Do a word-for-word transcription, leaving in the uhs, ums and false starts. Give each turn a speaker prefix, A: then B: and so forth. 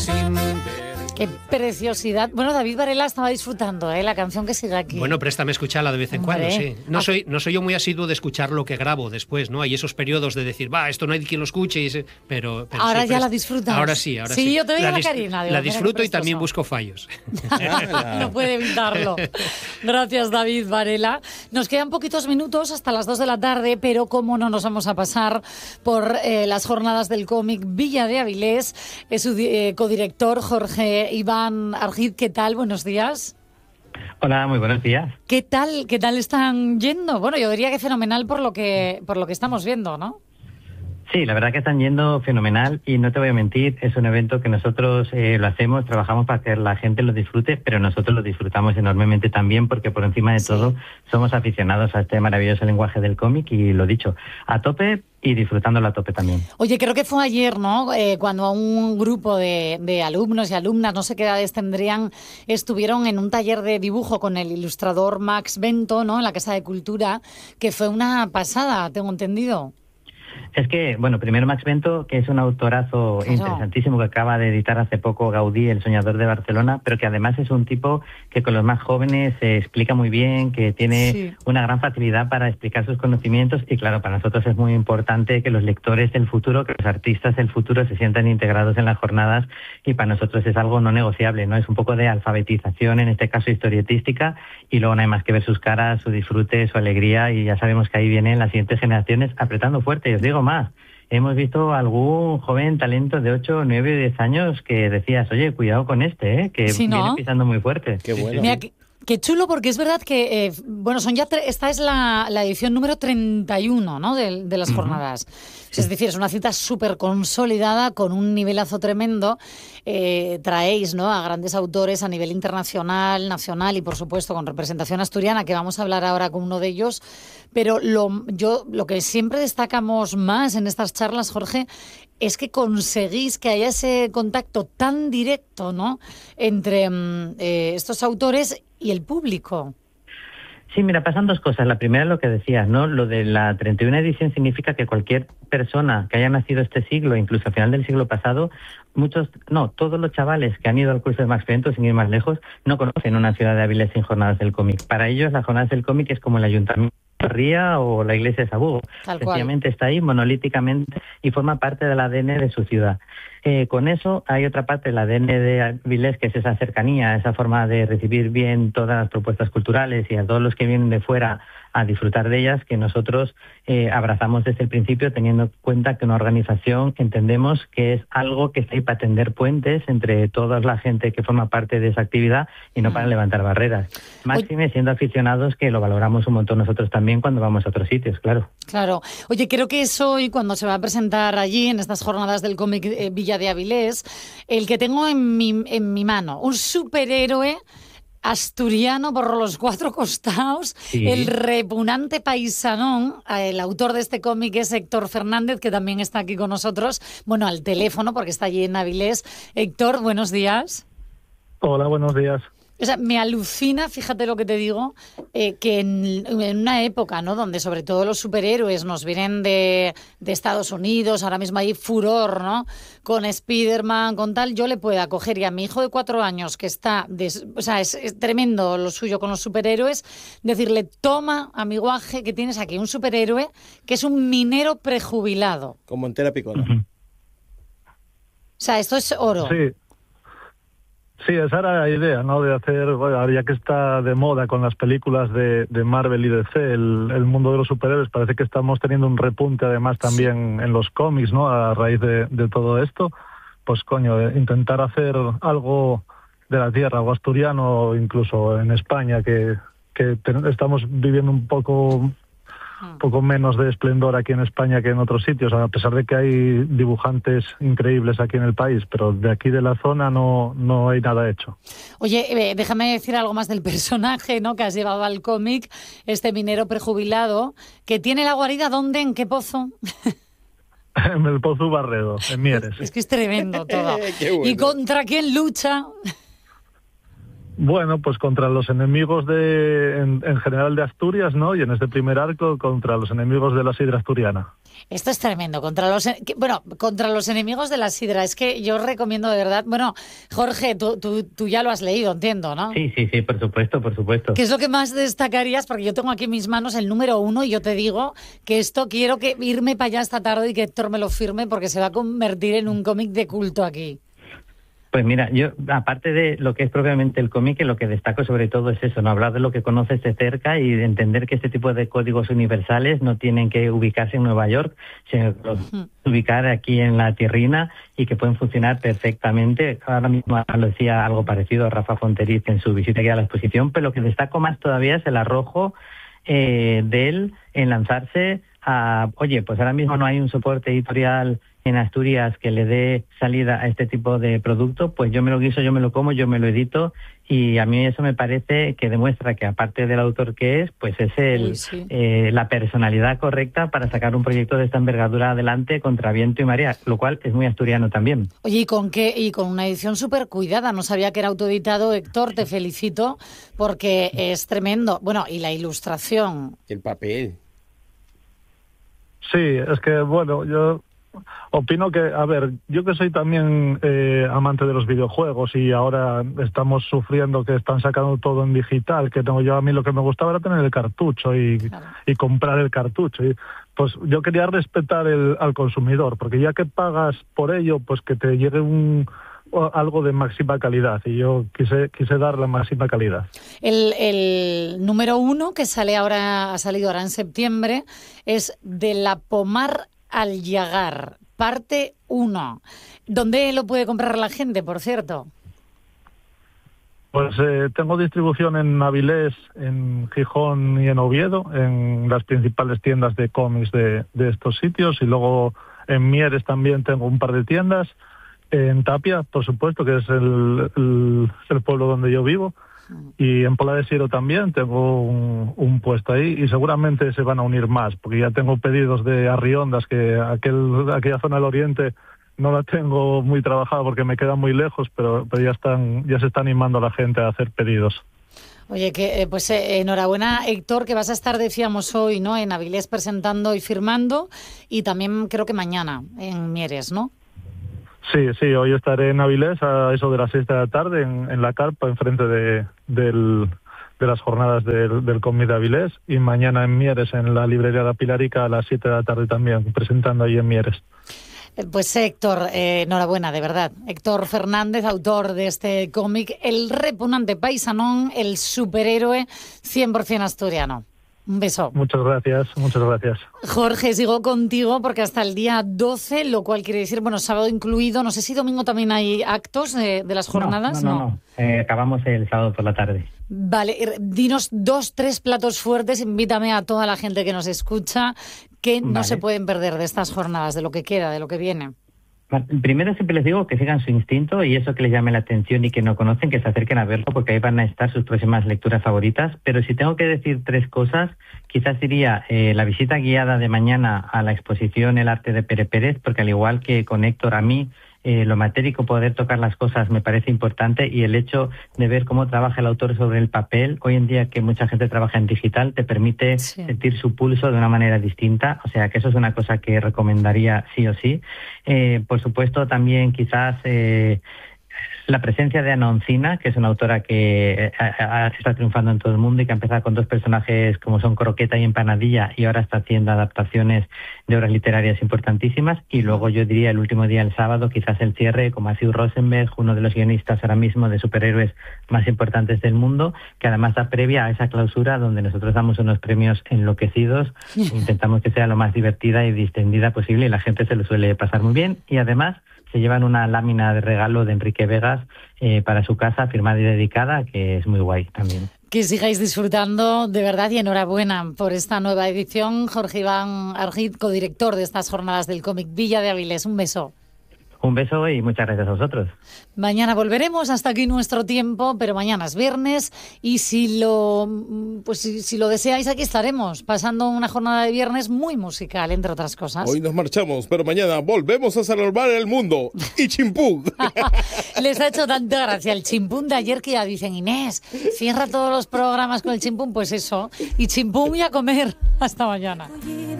A: Qué preciosidad. Bueno, David Varela estaba disfrutando, ¿eh? La canción que sigue aquí.
B: Bueno, préstame a escucharla de vez en
A: Hombre.
B: cuando, sí. No soy, no soy yo muy asiduo de escuchar lo que grabo después, ¿no? Hay esos periodos de decir, va, esto no hay quien lo escuche, y ese, pero, pero...
A: Ahora
B: sí,
A: ya
B: presta-
A: la disfrutas.
B: Ahora sí, ahora
A: Sí,
B: sí.
A: yo te veía la
B: dis-
A: Karina, digo,
B: La
A: mira,
B: disfruto
A: qué
B: y también
A: prestoso.
B: busco fallos.
A: No puede evitarlo. Gracias, David Varela. Nos quedan poquitos minutos hasta las dos de la tarde, pero cómo no nos vamos a pasar por eh, las jornadas del cómic Villa de Avilés. Es su eh, codirector, Jorge Iván Argid. ¿Qué tal? Buenos días.
C: Hola, muy buenos días.
A: ¿Qué tal? ¿Qué tal están yendo? Bueno, yo diría que fenomenal por lo que, por lo que estamos viendo, ¿no?
C: Sí, la verdad que están yendo fenomenal y no te voy a mentir, es un evento que nosotros eh, lo hacemos, trabajamos para que la gente lo disfrute, pero nosotros lo disfrutamos enormemente también porque por encima de
A: Sí.
C: todo somos aficionados a este maravilloso lenguaje del cómic y lo dicho, a tope y disfrutándolo a tope también.
A: Oye, creo que fue ayer, ¿no? Eh, cuando un grupo de, de alumnos y alumnas, no sé qué edades tendrían, estuvieron en un taller de dibujo con el ilustrador Max Bento, ¿no? En la Casa de Cultura, que fue una pasada, tengo entendido.
C: Es que, bueno, primero Max Bento, que es un autorazo
A: Claro.
C: interesantísimo que acaba de editar hace poco Gaudí, el soñador de Barcelona, pero que además es un tipo que con los más jóvenes se explica muy bien, que tiene
A: Sí.
C: una gran facilidad para explicar sus conocimientos y claro, para nosotros es muy importante que los lectores del futuro, que los artistas del futuro se sientan integrados en las jornadas y para nosotros es algo no negociable, ¿no? Es un poco de alfabetización, en este caso historietística, y luego no hay más que ver sus caras, su disfrute, su alegría y ya sabemos que ahí vienen las siguientes generaciones apretando fuerte. Y os digo más, hemos visto algún joven talento de ocho, nueve, diez años que decías, oye, cuidado con este, ¿eh? Que
A: Sí, ¿no?
C: viene pisando muy fuerte.
D: Qué bueno.
A: Mira, qué, qué chulo, porque es verdad que, eh, bueno, son ya tre- esta es la, la edición número treinta y uno, ¿no? de, de las
C: Ujú.
A: jornadas. Es decir, es una cita súper consolidada, con un nivelazo tremendo. Eh, traéis, ¿no?, a grandes autores a nivel internacional, nacional y, por supuesto, con representación asturiana, que vamos a hablar ahora con uno de ellos. Pero lo, yo, lo que siempre destacamos más en estas charlas, Jorge, es que conseguís que haya ese contacto tan directo, ¿no?, entre mm, eh, estos autores y el público.
C: Sí, mira, pasan dos cosas. La primera es lo que decías, ¿no? Lo de la treinta y una edición significa que cualquier persona que haya nacido este siglo, incluso al final del siglo pasado, muchos, no, todos los chavales que han ido al curso de Max Bento, sin ir más lejos, no conocen una ciudad de Avilés sin jornadas del cómic. Para ellos, las jornadas del cómic es como el ayuntamiento de Ría o la iglesia de Sabugo.
A: Tal cual.
C: Sencillamente está ahí monolíticamente y forma parte del A D N de su ciudad. Eh, con eso hay otra parte del A D N de Avilés, que es esa cercanía, esa forma de recibir bien todas las propuestas culturales y a todos los que vienen de fuera a disfrutar de ellas, que nosotros eh, abrazamos desde el principio, teniendo en cuenta que una organización entendemos que es algo que está ahí para tender puentes entre toda la gente que forma parte de esa actividad y no para levantar barreras. Máxime siendo aficionados, que lo valoramos un montón nosotros también cuando vamos a otros sitios, claro.
A: Claro. Oye, creo que es hoy cuando se va a presentar allí, en estas jornadas del cómic eh, Villa de Avilés, el que tengo en mi, en mi mano, un superhéroe asturiano por los cuatro costados,
C: Sí.
A: el repugnante paisanón. El autor de este cómic es Héctor Fernández, que también está aquí con nosotros, bueno, al teléfono, porque está allí en Avilés. Héctor, buenos días.
E: Hola, buenos días.
A: O sea, me alucina, fíjate lo que te digo, eh, que en, en una época, ¿no?, donde sobre todo los superhéroes nos vienen de, de Estados Unidos, ahora mismo hay furor, ¿no?, con Spiderman, con tal, yo le pueda coger, y a mi hijo de cuatro años, que está, des, o sea, es, es tremendo lo suyo con los superhéroes, decirle, toma, amiguaje, que tienes aquí un superhéroe que es un minero prejubilado.
D: Con Montera Picona.
C: Ujú.
A: O sea, esto es oro.
E: Sí. Sí, esa era la idea, ¿no? De hacer, bueno, ahora ya que está de moda con las películas de, de Marvel y D C, el, el mundo de los superhéroes, parece que estamos teniendo un repunte además también en los cómics, ¿no? A raíz de, de todo esto, pues coño, eh, intentar hacer algo de la tierra, algo asturiano, incluso en España, que, que ten- estamos viviendo un poco... un poco menos de esplendor aquí en España que en otros sitios, a pesar de que hay dibujantes increíbles aquí en el país, pero de aquí de la zona no, no hay nada hecho.
A: Oye, eh, déjame decir algo más del personaje, ¿no?, que has llevado al cómic, este minero prejubilado, que tiene la guarida, ¿dónde? ¿En qué pozo?
E: En el Pozo Barredo, en Mieres.
A: Es que es tremendo todo.
D: Qué bueno.
A: ¿Y contra quién lucha?
E: Bueno, pues contra los enemigos de, en, en general de Asturias, ¿no? Y en este primer arco contra los enemigos de la sidra asturiana.
A: Esto es tremendo. Contra los, bueno, contra los enemigos de la sidra. Es que yo recomiendo de verdad. Bueno, Jorge, tú, tú, tú ya lo has leído, entiendo, ¿no?
C: Sí, sí, sí, por supuesto, por supuesto.
A: ¿Qué es lo que más destacarías? Porque yo tengo aquí en mis manos el número uno y yo te digo que esto quiero que irme para allá esta tarde y que Héctor me lo firme porque se va a convertir en un cómic de culto aquí.
C: Pues mira, yo, aparte de lo que es propiamente el cómic, lo que destaco sobre todo es eso, no hablar de lo que conoces de cerca y de entender que este tipo de códigos universales no tienen que ubicarse en Nueva York, sino que los uh-huh. ubicar aquí en la tierrina y que pueden funcionar perfectamente. Ahora mismo lo decía algo parecido a Rafa Fonteriz en su visita aquí a la exposición, pero lo que destaco más todavía es el arrojo eh, de él en lanzarse a, oye, pues ahora mismo no hay un soporte editorial en Asturias que le dé salida a este tipo de producto, pues yo me lo guiso, yo me lo como, yo me lo edito, y a mí eso me parece que demuestra que aparte del autor que es, pues es el sí, sí. Eh, la personalidad correcta para sacar un proyecto de esta envergadura adelante contra viento y marea, lo cual es muy asturiano también.
A: Oye, ¿y con qué? Y con una edición súper cuidada, no sabía que era autoeditado. Héctor, te felicito porque es tremendo. Bueno, y la ilustración.
D: El papel.
E: Sí, es que, bueno, yo opino que, a ver, yo que soy también eh, amante de los videojuegos y ahora estamos sufriendo que están sacando todo en digital, que tengo yo, a mí lo que me gustaba era tener el cartucho y, claro. y comprar el cartucho. Y, pues yo quería respetar el, al consumidor, porque ya que pagas por ello, pues que te llegue un algo de máxima calidad, y yo quise quise dar la máxima calidad.
A: El, el número uno que sale ahora ha salido ahora en septiembre es De la Pomar al Llagar, parte uno. ¿Dónde lo puede comprar la gente, por cierto?
E: Pues eh, tengo distribución en Avilés, en Gijón y en Oviedo, en las principales tiendas de cómics de, de estos sitios, y luego en Mieres también tengo un par de tiendas. En Tapia, por supuesto, que es el, el, el pueblo donde yo vivo, y en Pola de Siero también tengo un, un puesto ahí, y seguramente se van a unir más, porque ya tengo pedidos de Arriondas, que aquel, aquella zona del oriente no la tengo muy trabajada porque me queda muy lejos, pero, pero ya están ya se está animando la gente a hacer pedidos.
A: Oye, que pues eh, enhorabuena, Héctor, que vas a estar, decíamos hoy, ¿no?, en Avilés presentando y firmando, y también creo que mañana en Mieres, ¿no?
E: Sí, sí, hoy estaré en Avilés a eso de las seis de la tarde en, en la carpa, enfrente de, del, de las jornadas del, del cómic de Avilés, y mañana en Mieres, en la librería de Pilarica, a las siete de la tarde también, presentando ahí en Mieres.
A: Pues Héctor, eh, enhorabuena, de verdad. Héctor Fernández, autor de este cómic, El repugnante paisanón, el superhéroe cien por ciento asturiano. Un beso.
E: Muchas gracias, muchas gracias.
A: Jorge, sigo contigo porque hasta el día doce, lo cual quiere decir, bueno, sábado incluido, no sé si domingo también hay actos de, de las jornadas.
C: No, no, no, no. Eh, acabamos el sábado por la tarde.
A: Vale, dinos dos, tres platos fuertes, invítame a toda la gente que nos escucha, que no vale. se pueden perder de estas jornadas, de lo que queda, de lo que viene.
C: Primero siempre les digo que sigan su instinto y eso que les llame la atención y que no conocen, que se acerquen a verlo, porque ahí van a estar sus próximas lecturas favoritas. Pero si tengo que decir tres cosas, quizás diría eh, la visita guiada de mañana a la exposición El arte de Pere Pérez, porque al igual que con Héctor, a mí eh, lo matérico, poder tocar las cosas me parece importante, y el hecho de ver cómo trabaja el autor sobre el papel, hoy en día que mucha gente trabaja en digital, te permite sí. sentir su pulso de una manera distinta, o sea que eso es una cosa que recomendaría sí o sí. Eh, por supuesto también quizás eh, la presencia de Ana Oncina, que es una autora que a, a, está triunfando en todo el mundo y que ha empezado con dos personajes como son Croqueta y Empanadilla, y ahora está haciendo adaptaciones de obras literarias importantísimas. Y luego yo diría el último día, el sábado, quizás el cierre con Matthew Rosenberg, uno de los guionistas ahora mismo de superhéroes más importantes del mundo, que además da previa a esa clausura donde nosotros damos unos premios enloquecidos e intentamos que sea lo más divertida y distendida posible, y la gente se lo suele pasar muy bien. Y además se llevan una lámina de regalo de Enrique Vegas eh, para su casa, firmada y dedicada, que es muy guay también.
A: Que sigáis disfrutando, de verdad, y enhorabuena por esta nueva edición. Jorge Iván Argid, codirector de estas jornadas del cómic Villa de Avilés. Un beso.
C: Un beso y muchas gracias a vosotros.
A: Mañana volveremos, hasta aquí nuestro tiempo, pero mañana es viernes y si lo pues si, si lo deseáis, aquí estaremos, pasando una jornada de viernes muy musical, entre otras cosas.
D: Hoy nos marchamos, pero mañana volvemos a salvar el mundo. Y chimpún.
A: Les ha hecho tanta gracia el chimpún de ayer que ya dicen, Inés, cierra todos los programas con el chimpún, pues eso, y chimpún y a comer. Hasta mañana.